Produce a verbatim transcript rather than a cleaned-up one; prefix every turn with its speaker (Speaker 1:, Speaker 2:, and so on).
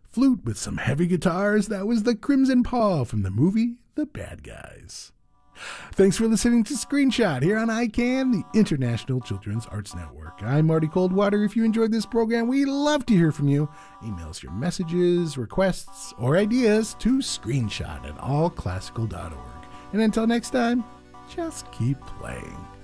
Speaker 1: flute with some heavy guitars. That was the Crimson Paw from the movie The Bad Guys. Thanks for listening to Screenshot here on I CAN, the International Children's Arts Network. I'm Marty Coldwater. If you enjoyed this program, we'd love to hear from you. Email us your messages, requests, or ideas to screenshot at all classical dot org. And until next time, just keep playing.